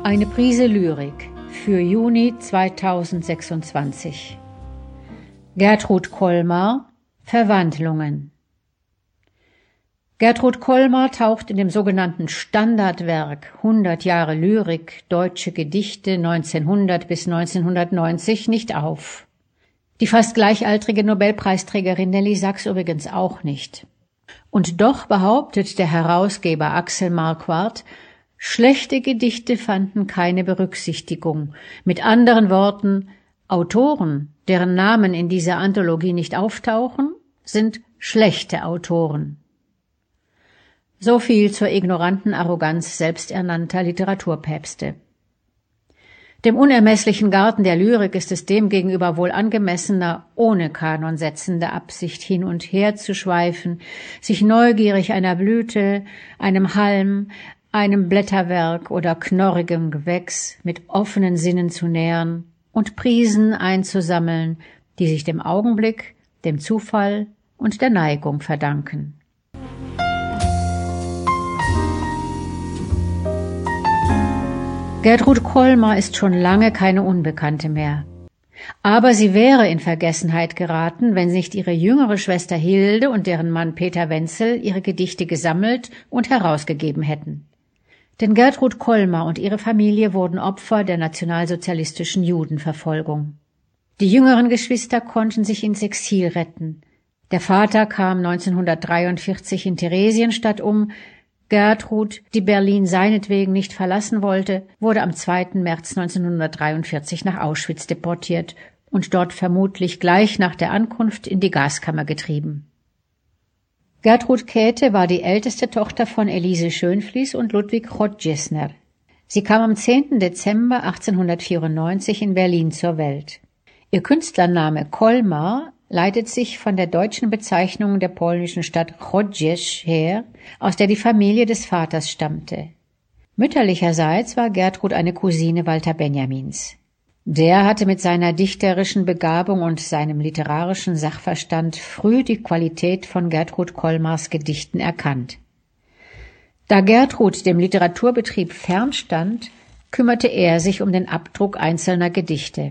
Eine Prise Lyrik für Juni 2026. Gertrud Kolmar, Verwandlungen. Gertrud Kolmar taucht in dem sogenannten Standardwerk 100 Jahre Lyrik, deutsche Gedichte 1900 bis 1990 nicht auf. Die fast gleichaltrige Nobelpreisträgerin Nelly Sachs übrigens auch nicht. Und doch behauptet der Herausgeber Axel Marquardt, schlechte Gedichte fanden keine Berücksichtigung. Mit anderen Worten, Autoren, deren Namen in dieser Anthologie nicht auftauchen, sind schlechte Autoren. So viel zur ignoranten Arroganz selbsternannter Literaturpäpste. Dem unermesslichen Garten der Lyrik ist es demgegenüber wohl angemessener, ohne kanonsetzende Absicht hin und her zu schweifen, sich neugierig einer Blüte, einem Halm, einem Blätterwerk oder knorrigem Gewächs mit offenen Sinnen zu nähern und Prisen einzusammeln, die sich dem Augenblick, dem Zufall und der Neigung verdanken. Gertrud Kolmar ist schon lange keine Unbekannte mehr. Aber sie wäre in Vergessenheit geraten, wenn nicht ihre jüngere Schwester Hilde und deren Mann Peter Wenzel ihre Gedichte gesammelt und herausgegeben hätten. Denn Gertrud Kolmar und ihre Familie wurden Opfer der nationalsozialistischen Judenverfolgung. Die jüngeren Geschwister konnten sich ins Exil retten. Der Vater kam 1943 in Theresienstadt um. Gertrud, die Berlin seinetwegen nicht verlassen wollte, wurde am 2. März 1943 nach Auschwitz deportiert und dort vermutlich gleich nach der Ankunft in die Gaskammer getrieben. Gertrud Käthe war die älteste Tochter von Elise Schönflies und Ludwig Chodjesner. Sie kam am 10. Dezember 1894 in Berlin zur Welt. Ihr Künstlername Kolmar leitet sich von der deutschen Bezeichnung der polnischen Stadt Chodziesz her, aus der die Familie des Vaters stammte. Mütterlicherseits war Gertrud eine Cousine Walter Benjamins. Der hatte mit seiner dichterischen Begabung und seinem literarischen Sachverstand früh die Qualität von Gertrud Kolmars Gedichten erkannt. Da Gertrud dem Literaturbetrieb fernstand, kümmerte er sich um den Abdruck einzelner Gedichte.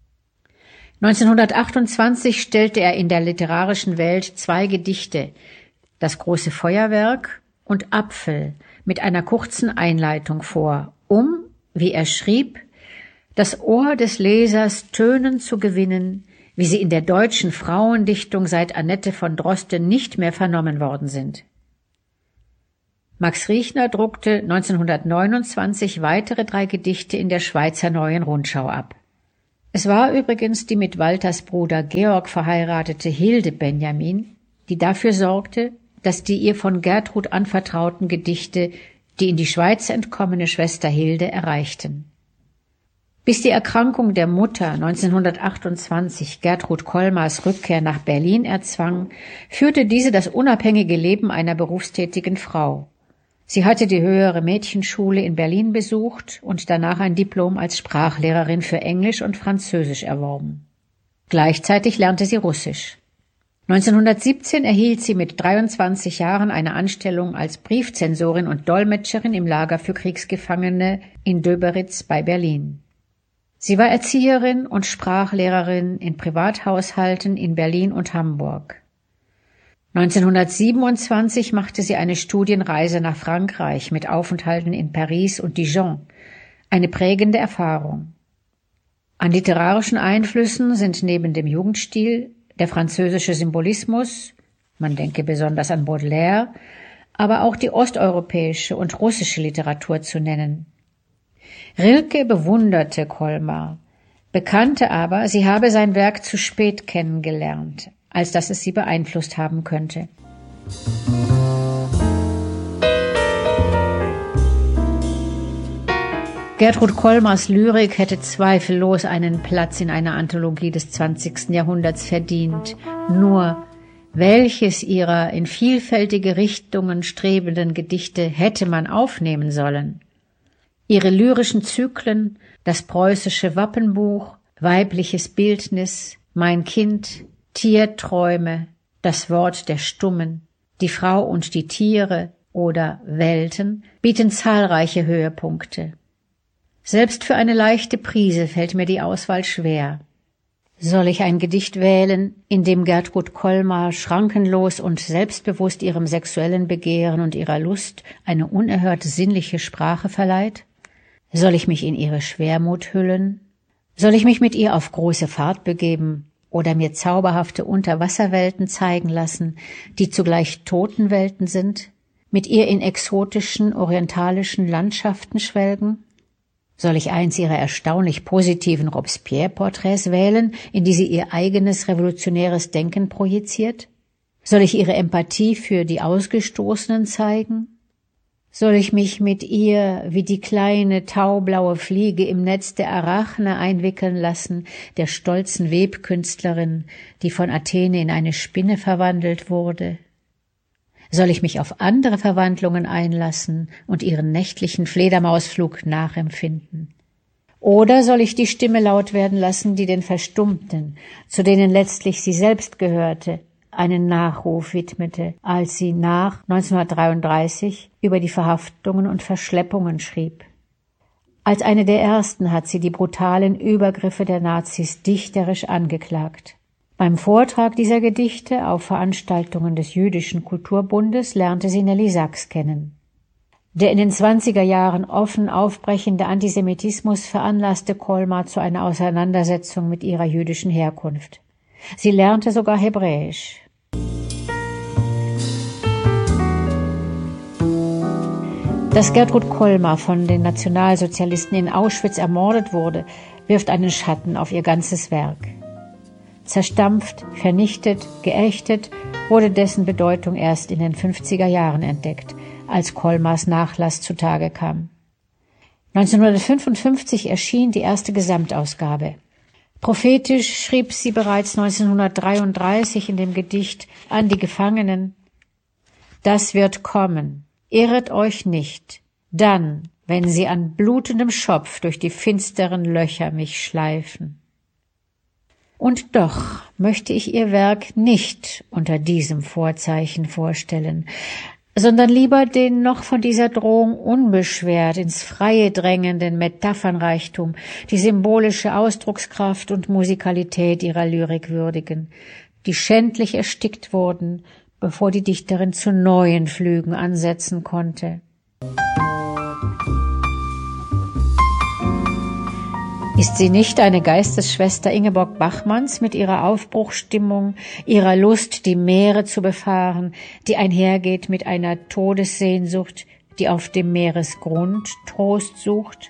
1928 stellte er in der literarischen Welt 2 Gedichte, Das große Feuerwerk und Apfel, mit einer kurzen Einleitung vor, wie er schrieb, das Ohr des Lesers Tönen zu gewinnen, wie sie in der deutschen Frauendichtung seit Annette von Drosten nicht mehr vernommen worden sind. Max Riechner druckte 1929 weitere 3 Gedichte in der Schweizer Neuen Rundschau ab. Es war übrigens die mit Walters Bruder Georg verheiratete Hilde Benjamin, die dafür sorgte, dass die ihr von Gertrud anvertrauten Gedichte die in die Schweiz entkommene Schwester Hilde erreichten. Bis die Erkrankung der Mutter 1928 Gertrud Kolmars Rückkehr nach Berlin erzwang, führte diese das unabhängige Leben einer berufstätigen Frau. Sie hatte die höhere Mädchenschule in Berlin besucht und danach ein Diplom als Sprachlehrerin für Englisch und Französisch erworben. Gleichzeitig lernte sie Russisch. 1917 erhielt sie mit 23 Jahren eine Anstellung als Briefzensorin und Dolmetscherin im Lager für Kriegsgefangene in Döberitz bei Berlin. Sie war Erzieherin und Sprachlehrerin in Privathaushalten in Berlin und Hamburg. 1927 machte sie eine Studienreise nach Frankreich mit Aufenthalten in Paris und Dijon, eine prägende Erfahrung. An literarischen Einflüssen sind neben dem Jugendstil der französische Symbolismus, man denke besonders an Baudelaire, aber auch die osteuropäische und russische Literatur zu nennen. Rilke bewunderte Kolmar, bekannte aber, sie habe sein Werk zu spät kennengelernt, als dass es sie beeinflusst haben könnte. Gertrud Kolmars Lyrik hätte zweifellos einen Platz in einer Anthologie des 20. Jahrhunderts verdient. Nur welches ihrer in vielfältige Richtungen strebenden Gedichte hätte man aufnehmen sollen? Ihre lyrischen Zyklen, das preußische Wappenbuch, weibliches Bildnis, Mein Kind, Tierträume, das Wort der Stummen, die Frau und die Tiere oder Welten bieten zahlreiche Höhepunkte. Selbst für eine leichte Prise fällt mir die Auswahl schwer. Soll ich ein Gedicht wählen, in dem Gertrud Kolmar schrankenlos und selbstbewusst ihrem sexuellen Begehren und ihrer Lust eine unerhört sinnliche Sprache verleiht? Soll ich mich in ihre Schwermut hüllen? Soll ich mich mit ihr auf große Fahrt begeben oder mir zauberhafte Unterwasserwelten zeigen lassen, die zugleich Totenwelten sind, mit ihr in exotischen, orientalischen Landschaften schwelgen? Soll ich eins ihrer erstaunlich positiven Robespierre-Porträts wählen, in die sie ihr eigenes revolutionäres Denken projiziert? Soll ich ihre Empathie für die Ausgestoßenen zeigen? Soll ich mich mit ihr wie die kleine taublaue Fliege im Netz der Arachne einwickeln lassen, der stolzen Webkünstlerin, die von Athene in eine Spinne verwandelt wurde? Soll ich mich auf andere Verwandlungen einlassen und ihren nächtlichen Fledermausflug nachempfinden? Oder soll ich die Stimme laut werden lassen, die den Verstummten, zu denen letztlich sie selbst gehörte, einen Nachruf widmete, als sie nach 1933 über die Verhaftungen und Verschleppungen schrieb? Als eine der ersten hat sie die brutalen Übergriffe der Nazis dichterisch angeklagt. Beim Vortrag dieser Gedichte auf Veranstaltungen des Jüdischen Kulturbundes lernte sie Nelly Sachs kennen. Der in den 20er Jahren offen aufbrechende Antisemitismus veranlasste Kolmar zu einer Auseinandersetzung mit ihrer jüdischen Herkunft. Sie lernte sogar Hebräisch. Dass Gertrud Kolmar von den Nationalsozialisten in Auschwitz ermordet wurde, wirft einen Schatten auf ihr ganzes Werk. Zerstampft, vernichtet, geächtet wurde dessen Bedeutung erst in den 50er Jahren entdeckt, als Kolmars Nachlass zutage kam. 1955 erschien die erste Gesamtausgabe. Prophetisch schrieb sie bereits 1933 in dem Gedicht an die Gefangenen: Das wird kommen, irret euch nicht, dann, wenn sie an blutendem Schopf durch die finsteren Löcher mich schleifen. Und doch möchte ich ihr Werk nicht unter diesem Vorzeichen vorstellen, sondern lieber den noch von dieser Drohung unbeschwert ins Freie drängenden Metaphernreichtum, die symbolische Ausdruckskraft und Musikalität ihrer Lyrik würdigen, die schändlich erstickt wurden, bevor die Dichterin zu neuen Flügen ansetzen konnte. Ist sie nicht eine Geistesschwester Ingeborg Bachmanns mit ihrer Aufbruchsstimmung, ihrer Lust, die Meere zu befahren, die einhergeht mit einer Todessehnsucht, die auf dem Meeresgrund Trost sucht?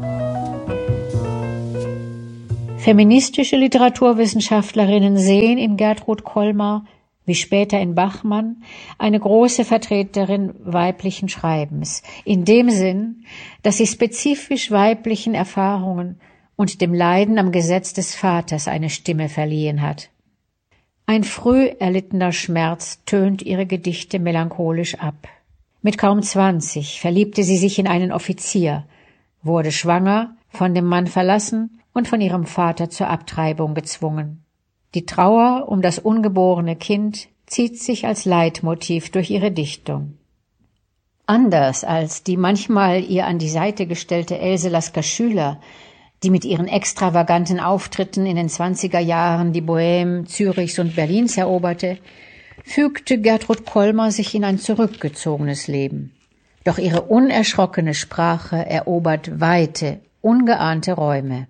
Feministische Literaturwissenschaftlerinnen sehen in Gertrud Kolmar, wie später in Bachmann, eine große Vertreterin weiblichen Schreibens, in dem Sinn, dass sie spezifisch weiblichen Erfahrungen und dem Leiden am Gesetz des Vaters eine Stimme verliehen hat. Ein früh erlittener Schmerz tönt ihre Gedichte melancholisch ab. Mit kaum 20 verliebte sie sich in einen Offizier, wurde schwanger, von dem Mann verlassen und von ihrem Vater zur Abtreibung gezwungen. Die Trauer um das ungeborene Kind zieht sich als Leitmotiv durch ihre Dichtung. Anders als die manchmal ihr an die Seite gestellte Else Lasker-Schüler, die mit ihren extravaganten Auftritten in den 20er Jahren die Bohème Zürichs und Berlins eroberte, fügte Gertrud Kolmar sich in ein zurückgezogenes Leben. Doch ihre unerschrockene Sprache erobert weite, ungeahnte Räume.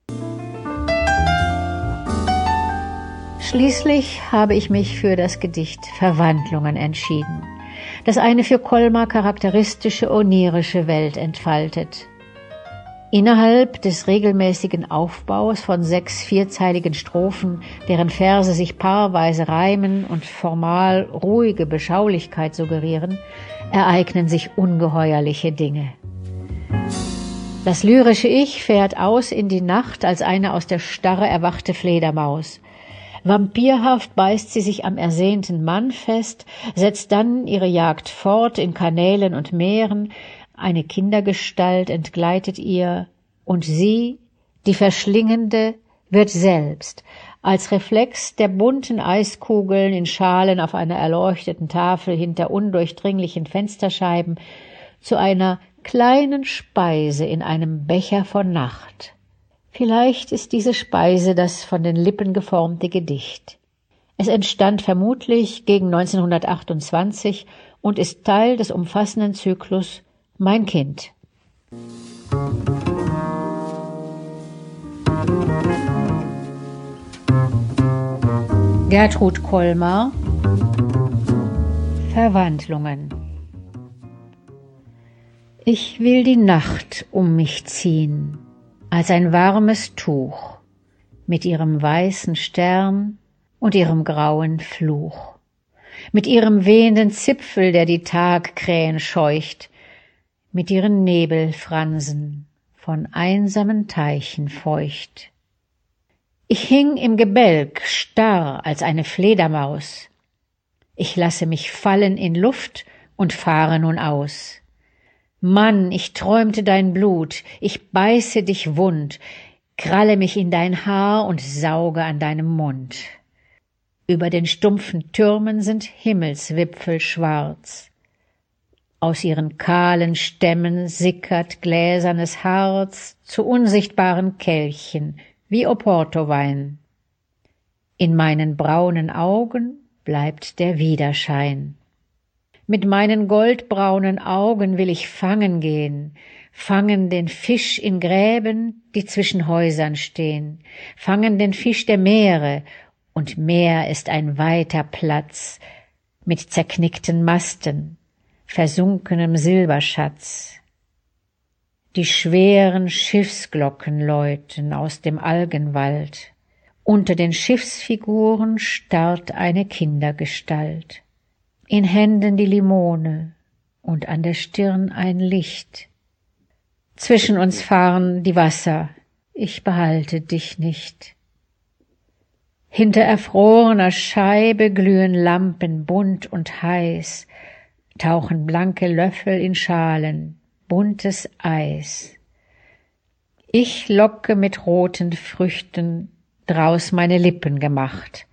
Schließlich habe ich mich für das Gedicht Verwandlungen entschieden, das eine für Kolmar charakteristische onirische Welt entfaltet. Innerhalb des regelmäßigen Aufbaus von 6 vierzeiligen Strophen, deren Verse sich paarweise reimen und formal ruhige Beschaulichkeit suggerieren, ereignen sich ungeheuerliche Dinge. Das lyrische Ich fährt aus in die Nacht als eine aus der Starre erwachte Fledermaus. Vampirhaft beißt sie sich am ersehnten Mann fest, setzt dann ihre Jagd fort in Kanälen und Meeren, eine Kindergestalt entgleitet ihr, und sie, die Verschlingende, wird selbst, als Reflex der bunten Eiskugeln in Schalen auf einer erleuchteten Tafel hinter undurchdringlichen Fensterscheiben, zu einer kleinen Speise in einem Becher von Nacht. Vielleicht ist diese Speise das von den Lippen geformte Gedicht. Es entstand vermutlich gegen 1928 und ist Teil des umfassenden Zyklus Mein Kind. Gertrud Kolmar, Verwandlungen. Ich will die Nacht um mich ziehen, als ein warmes Tuch, mit ihrem weißen Stern und ihrem grauen Fluch, mit ihrem wehenden Zipfel, der die Tagkrähen scheucht, mit ihren Nebelfransen von einsamen Teichen feucht. Ich hing im Gebälk starr als eine Fledermaus. Ich lasse mich fallen in Luft und fahre nun aus. Mann, ich träumte dein Blut, ich beiße dich wund, kralle mich in dein Haar und sauge an deinem Mund. Über den stumpfen Türmen sind Himmelswipfel schwarz. Aus ihren kahlen Stämmen sickert gläsernes Harz zu unsichtbaren Kelchen wie Oportowein. In meinen braunen Augen bleibt der Widerschein. Mit meinen goldbraunen Augen will ich fangen gehen, fangen den Fisch in Gräben, die zwischen Häusern stehen, fangen den Fisch der Meere, und Meer ist ein weiter Platz, mit zerknickten Masten, versunkenem Silberschatz. Die schweren Schiffsglocken läuten aus dem Algenwald, unter den Schiffsfiguren starrt eine Kindergestalt. In Händen die Limone und an der Stirn ein Licht. Zwischen uns fahren die Wasser, ich behalte dich nicht. Hinter erfrorener Scheibe glühen Lampen bunt und heiß, tauchen blanke Löffel in Schalen, buntes Eis. Ich locke mit roten Früchten draus meine Lippen gemacht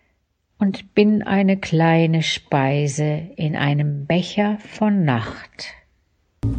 und bin eine kleine Speise in einem Becher von Nacht.